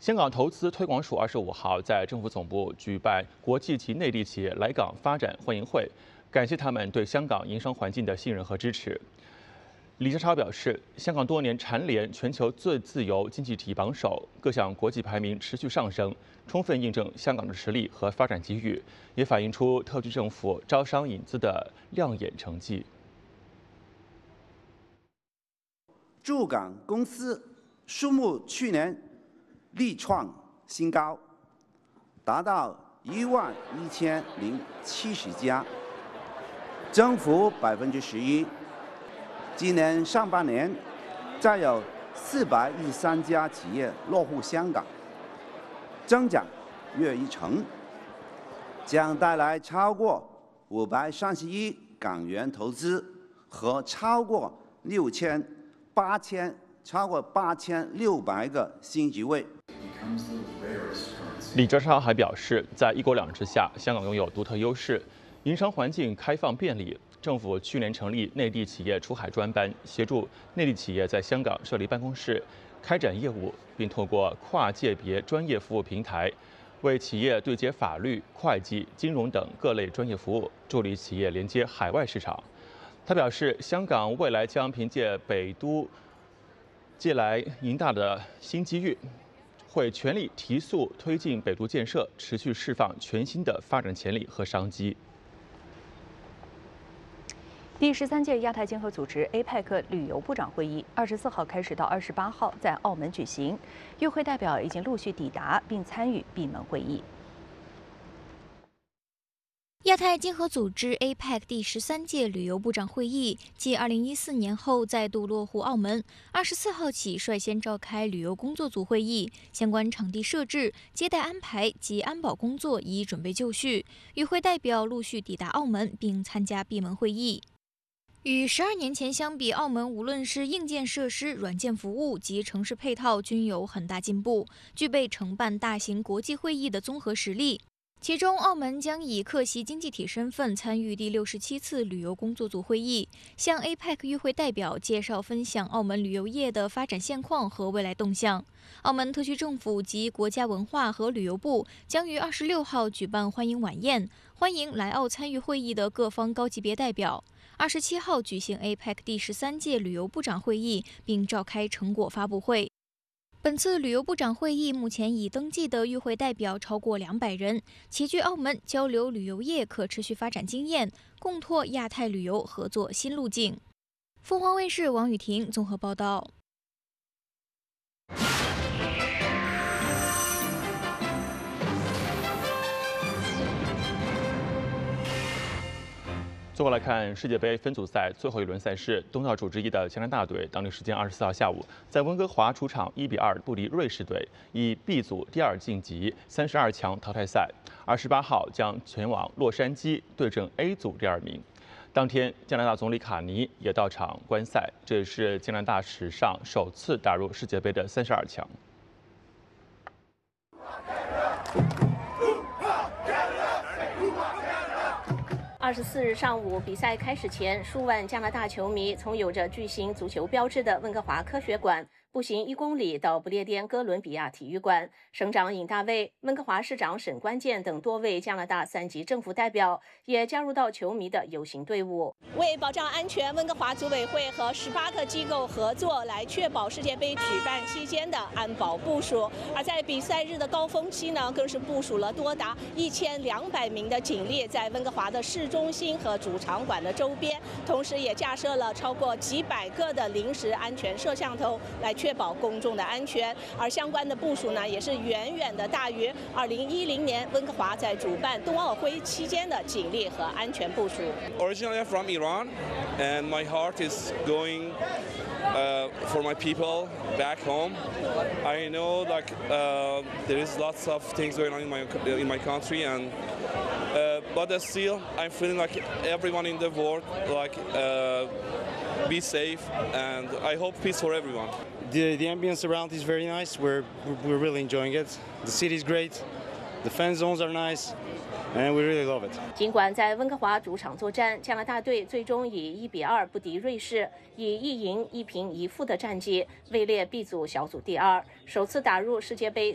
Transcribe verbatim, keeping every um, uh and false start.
香港投资推广署二十五号在政府总部举办国际及内地企业来港发展欢迎会，感谢他们对香港营商环境的信任和支持。李家超表示，香港多年蝉联全球最自由经济体榜首，各项国际排名持续上升，充分印证香港的实力和发展机遇，也反映出特区政府招商引资的亮眼成绩。 驻港公司数目去年力创新高，达到一万一千零七十家，增幅百分之十一。今年上半年，再有四百一十三家企业落户香港，增长约一成，将带来超过五百三十亿港元投资和超过六千八千超过八千六百个新职位。 李家超还表示，在一国两制下，香港拥有独特优势，营商环境开放便利。政府去年成立内地企业出海专班，协助内地企业在香港设立办公室、开展业务，并透过跨界别专业服务平台，为企业对接法律、会计、金融等各类专业服务，助力企业连接海外市场。他表示，香港未来将凭借北都借来迎大的新机遇，会全力提速推进北都建设，持续释放全新的发展潜力和商机。 第十三届亚太经合组织 A P E C 旅游部长会议二十四号开始到二十八号在澳门举行，与会代表已经陆续抵达并参与闭门会议。 亚太经合组织 A P E C 第十三届旅游部长会议继二零一四年后再度落户澳门，二十四号起率先召开旅游工作组会议，相关场地设置、接待安排及安保工作已准备就绪。与会代表陆续抵达澳门并参加闭门会议。与十二年前相比，澳门无论是硬件设施、软件服务及城市配套均有很大进步，具备承办大型国际会议的综合实力。其中，澳门将以客席经济体身份参与第六十七次旅游工作组会议，向 A P E C 与会代表介绍分享澳门旅游业的发展现况和未来动向。澳门特区政府及国家文化和旅游部将于二十六号举办欢迎晚宴，欢迎来澳参与会议的各方高级别代表。二十七号举行 A P E C 第十三届旅游部长会议，并召开成果发布会。本次旅游部长会议目前已登记的与会代表超过两百人，齐聚澳门交流旅游业可持续发展经验，共拓亚太旅游合作新路径。凤凰卫视王雨婷综合报道。 最后来看世界杯分组赛最后一轮赛事，东道主之一的加拿大队，当地时间二十四号下午在温哥华主场一比二不敌瑞士队，以 B 组第二晋级三十二强淘汰赛。二十八号将前往洛杉矶对阵 A 组第二名。当天，加拿大总理卡尼也到场观赛，这也是加拿大史上首次打入世界杯的三十二强。 二十四日上午，比赛开始前，数万加拿大球迷从有着巨型足球标志的温哥华科学馆步行一公里到不列颠哥伦比亚体育馆。省长尹大卫、温哥华市长沈关健等多位加拿大三级政府代表也加入到球迷的游行队伍。为保障安全，温哥华组委会和十八个机构合作，来确保世界杯举办期间的安保部署。而在比赛日的高峰期呢，更是部署了多达一千两百名的警力在温哥华的市中心和主场馆的周边，同时也架设了超过几百个的临时安全摄像头，来确保公众的安全。而相关的部署呢，也是远远的大于二零一零年温哥华在主办冬奥会期间的警力和安全部署。 Originally, I'm from Iran, and my heart is going uh, for my people back home. I know, like, uh, there is lots of things going on in my in my country, and uh, but still, I'm feeling like everyone in the world, like, uh, be safe, and I hope peace for everyone. The, the ambience around is very nice. We're, we're really enjoying it. The city is great. The fan zones are nice. And we really love it. 尽管在温哥华主场作战，加拿大队最终以一比二不敌瑞士，以一赢一平一负的战绩位列 B 组小组第二，首次打入世界杯